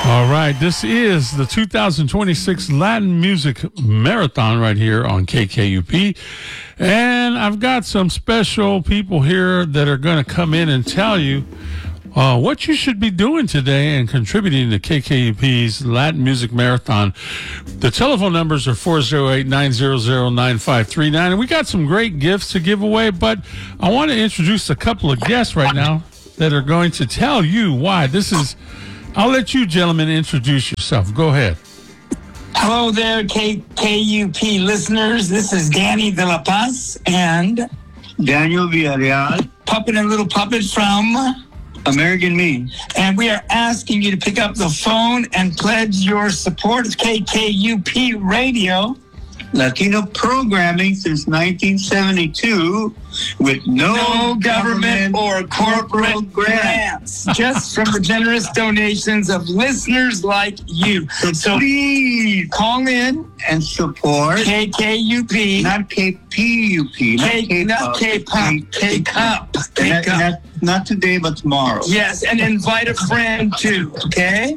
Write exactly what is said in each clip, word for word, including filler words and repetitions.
All right, this is the two thousand twenty-six Latin Music Marathon right here on K K U P. And I've got some special people here that are going to come in and tell you uh, what you should be doing today and contributing to K K U P's Latin Music Marathon. The telephone numbers are four oh eight, nine hundred, nine five three nine. And we got some great gifts to give away, but I want to introduce a couple of guests right now that are going to tell you why. This is... I'll let you gentlemen introduce yourself. Go ahead. Hello there, K K U P listeners. This is Danny De La Paz and Daniel Villarreal, Puppet and Little Puppet from American Me. And we are asking you to pick up the phone and pledge your support of K K U P Radio. Latino programming since nineteen seventy-two with no, no government, government or corporate, corporate grants. grants. Just from the generous donations of listeners like you. So, so please call in and support K K U P. Not K P U P. Not K-pop. K-pop. K-pop. Not today, but tomorrow. Yes, and invite a friend too, okay?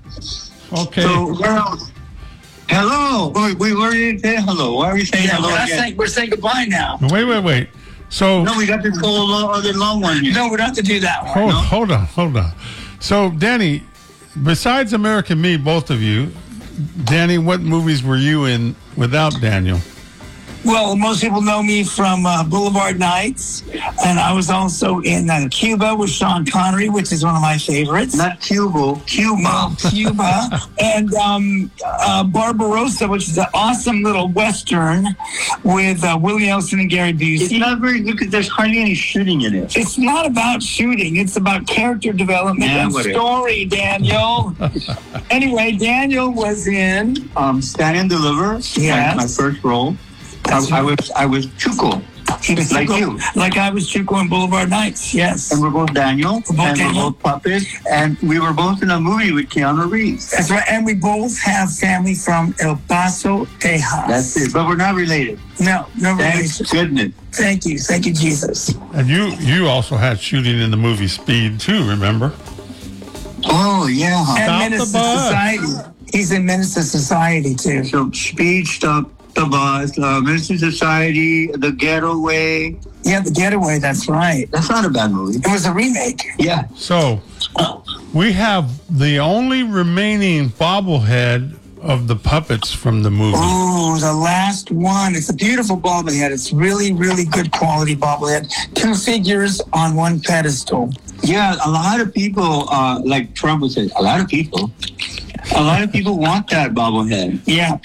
Okay. So where else? Hello. Wait, we already say hello. Why are we saying yeah, hello we're again? Saying, we're saying goodbye now. Wait, wait, wait. So no, we got this whole long, other long one here. No, we don't have to do that one. Hold, no? hold on, hold on. So, Danny, besides American Me, both of you, Danny, what movies were you in without Daniel? Well, most people know me from uh, Boulevard Nights, and I was also in uh, Cuba with Sean Connery, which is one of my favorites. Not Cuba, Cuba. Oh, Cuba. and um, uh, Barbarossa, which is an awesome little Western with uh, Willie Nelson and Gary Busey. It's not very good because there's hardly any shooting in it. It's not about shooting. It's about character development yeah, and story, Daniel. Anyway, Daniel was in... Um, Stand and Deliver. Yes. My first role. I, I was I was Chuco. He was like Chuco, you. Like I was Chuco in Boulevard Nights, yes. And we're both Daniel. We're both and Daniel. we're both puppets. And we were both in a movie with Keanu Reeves. That's right. And we both have family from El Paso, Texas. That's it. But we're not related. No, no Thank relation. goodness. Thank you. Thank you, Jesus. And you you also had shooting in the movie Speed, too, remember? Oh, yeah. And Stop Menace the to bus. Society. He's in Menace to Society, too. So Speed, Stop the Bus, uh, Ministry Society, The Getaway. Yeah, The Getaway, that's right. That's not a bad movie. It was a remake. Yeah. So, we have the only remaining bobblehead of the puppets from the movie. Oh, the last one. It's a beautiful bobblehead. It's really, really good quality bobblehead. Two figures on one pedestal. Yeah, a lot of people, uh, like Trump would say, a lot of people, a lot of people want that bobblehead. Yeah.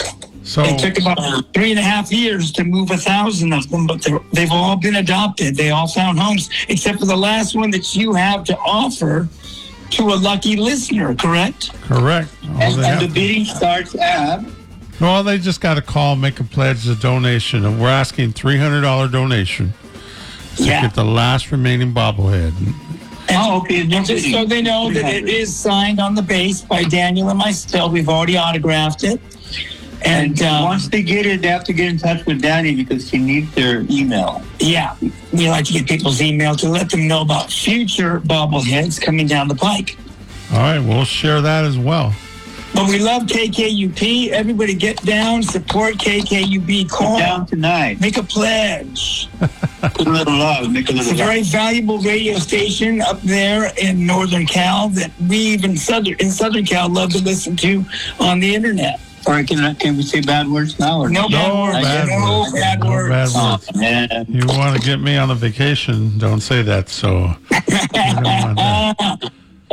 So It took about three and a half years to move a thousand of them, but they're- they've all been adopted. They all found homes, except for the last one that you have to offer to a lucky listener, correct? correct. All And, they and the have- bidding starts at... well, they just got to call, make a pledge, a donation. And we're asking three hundred dollars donation to Yeah. get the last remaining bobblehead. And, Oh, okay. and just so they know that it is signed on the base by Daniel and myself. We've already autographed it. And And um, once they get it, they have to get in touch with Danny because he needs their email. yeah, we like to get people's email to let them know about future bobbleheads coming down the pike. All right, we'll share that as well. But we love K K U P. Everybody get down, support K K U P. Call, Down tonight. make a pledge. Put a little love. Make a It's a little love. very valuable radio station up there in Northern Cal that we even Southern in Southern Cal love to listen to on the internet. Or can, can we say bad words now? Or No bad No words. bad no words. bad No words. bad Oh, words. man. You want to get me on a vacation, don't say that. So, we don't want that.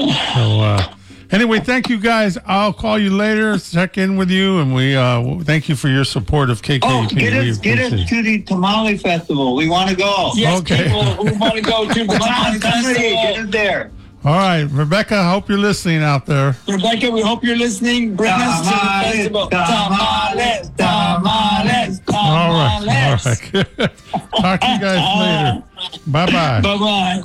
so uh, anyway, thank you guys. I'll call you later, check in with you, and we uh, thank you for your support of K K U P. Oh, get We us, get us appreciate it. to the Tamale Festival. We want to go. Yes, Okay. people who want to go to the Come on, Tamale somebody, get Festival. us there. All right, Rebecca, I hope you're listening out there. Rebecca, we hope you're listening. Bring us to the Tamales, festival. tamales, Tamales, tamales, All right, all tamales. right. Talk to you guys later. Bye-bye. Bye-bye.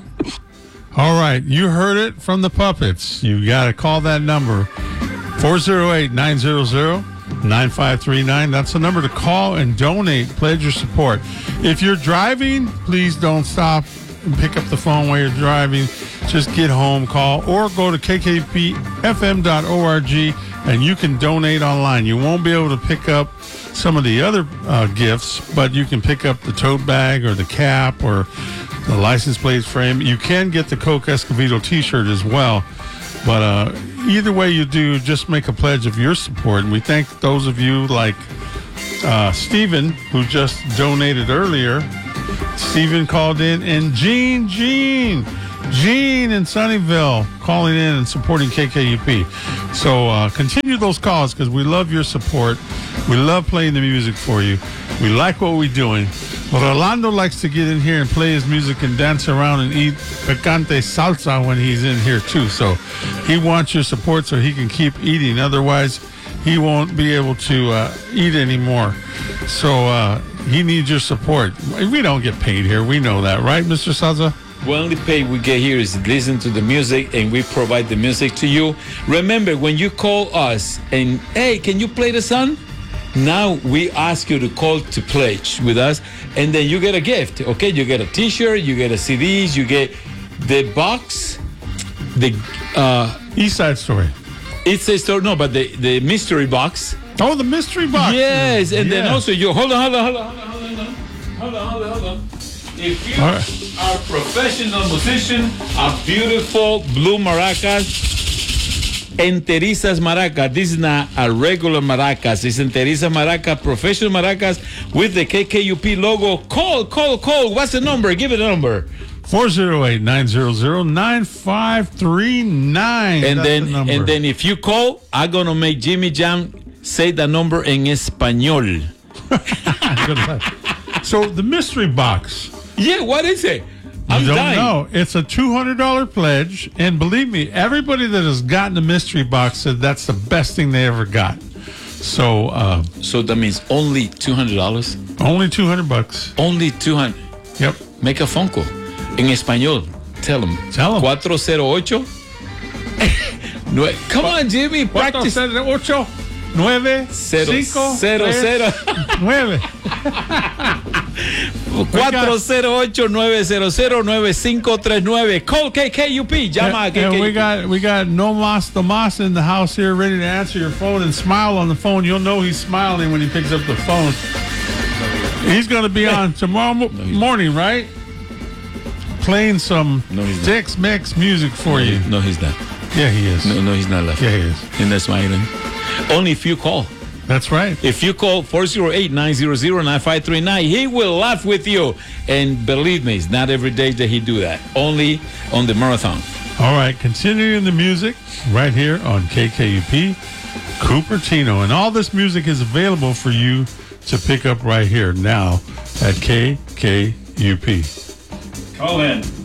All right, you heard it from the puppets. You got to call that number, four oh eight, nine hundred, nine five three nine. That's the number to call and donate, pledge your support. If you're driving, please don't stop and pick up the phone while you're driving. just get home, call, or go to k k p f m dot org and you can donate online. You won't be able to pick up some of the other uh, gifts, but you can pick up the tote bag or the cap or the license plate frame. You can get the Coke Escovedo t-shirt as well. But uh, either way you do, just make a pledge of your support. And we thank those of you like uh, Stephen, who just donated earlier. Stephen called in, and Gene, Gene, Gene in Sunnyvale calling in and supporting K K U P. So uh, continue those calls because we love your support. We love playing the music for you. We like what we're doing. But Orlando likes to get in here and play his music and dance around and eat picante salsa when he's in here too. So he wants your support so he can keep eating. Otherwise, he won't be able to uh, eat anymore. So uh, he needs your support. We don't get paid here. We know that, right, Mister Salsa? The only pay we get here is listen to the music, and we provide the music to you. Remember, when you call us and, hey, can you play the song? Now we ask you to call to pledge with us, and then you get a gift, okay? You get a t-shirt, you get a C Ds, you get the box, the, uh, East Side Story. it's a store, no, but the, the mystery box. Oh, the mystery box. Yes, and then Yes. also you, hold on, hold on, hold on, hold on, hold on, hold on, hold on, hold on. If you All right. are a professional musician, a beautiful blue maracas, enterizas maracas. This is not a regular maracas. It's enterizas maracas, professional maracas with the K K U P logo. Call, call, call. What's the number? Give it a number. four oh eight, nine hundred, nine five three nine. And That's then, the number. and then if you call, I'm gonna make Jimmy Jam say the number in español. Good luck. So the mystery box. Yeah, what is it? I'm You don't dying. know. It's a two hundred dollars pledge. And believe me, everybody that has gotten a mystery box said that's the best thing they ever got. So uh, So that means only two hundred dollars. only two hundred bucks. Only two hundred. Yep. Make a phone call en español. Tell them. Tell 'em. four oh eight. Nue- Come on, Jimmy. Practice. Ocho, nueve, Cero, cinco, cero, tres, cero. nueve. four oh eight, nueve cero cero, nueve cinco tres nueve. Call K K U P. Llama a And, K K U P. and we got we got No Mas Tomas in the house here, ready to answer your phone and smile on the phone. You'll know he's smiling when he picks up the phone. He's going to be on tomorrow mo- morning, right? Playing some No, he's not. Tex Mex music for you. No, he's not. Yeah, he is. No, no, he's not left. Yeah, he is. And that's my island. Only if you call. That's right. If you call four oh eight, nine hundred, nine five three nine, he will laugh with you. And believe me, it's not every day that he do that. Only on the marathon. All right, continuing the music right here on K K U P, Cupertino. And all this music is available for you to pick up right here now at K K U P. Call in.